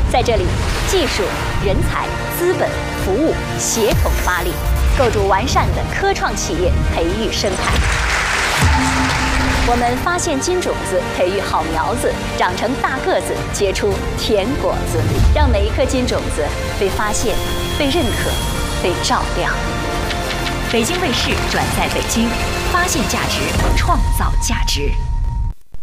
在这里，技术、人才、资本、服务协同发力，构筑完善的科创企业培育生态。我们发现金种子，培育好苗子，长成大个子，结出甜果子，让每一颗金种子被发现、被认可、被照亮。 北京卫视转在北京，发现价值，创造价值。